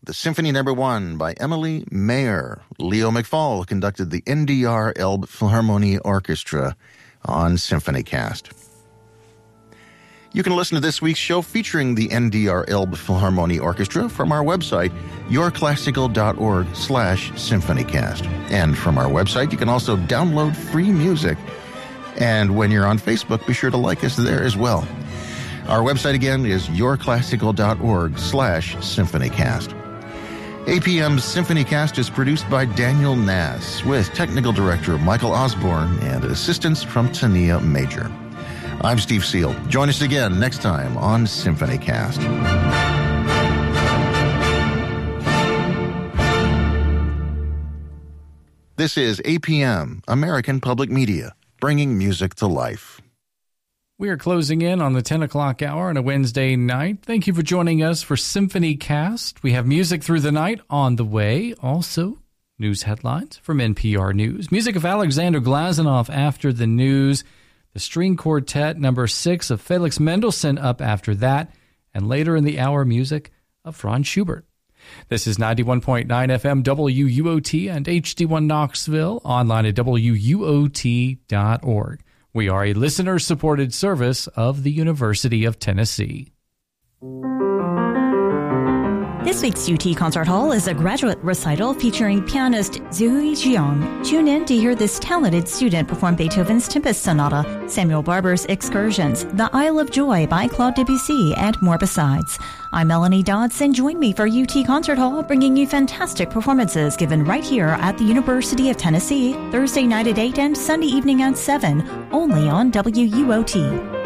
The Symphony No. 1 by Emily Mayer. Leo McFall conducted the NDR Elbe Philharmonie Orchestra on SymphonyCast. You can listen to this week's show featuring the NDR Elbe Philharmonie Orchestra from our website, yourclassical.org/symphonycast. And from our website, you can also download free music. And when you're on Facebook, be sure to like us there as well. Our website again is yourclassical.org/symphonycast. APM's SymphonyCast is produced by Daniel Nass with technical director Michael Osborne and assistance from Tania Major. I'm Steve Seal. Join us again next time on SymphonyCast. This is APM, American Public Media, bringing music to life. We are closing in on the 10 o'clock hour on a Wednesday night. Thank you for joining us for SymphonyCast. We have music through the night on the way. Also, news headlines from NPR News. Music of Alexander Glazunov after the news. The String Quartet No. 6 of Felix Mendelssohn up after that. And later in the hour, music of Franz Schubert. This is 91.9 FM WUOT and HD1 Knoxville, online at WUOT.org. We are a listener-supported service of the University of Tennessee. This week's UT Concert Hall is a graduate recital featuring pianist Zhuyi Jiang. Tune in to hear this talented student perform Beethoven's Tempest Sonata, Samuel Barber's Excursions, The Isle of Joy by Claude Debussy, and more besides. I'm Melanie Dodson. Join me for UT Concert Hall, bringing you fantastic performances given right here at the University of Tennessee, Thursday night at 8 and Sunday evening at 7, only on WUOT.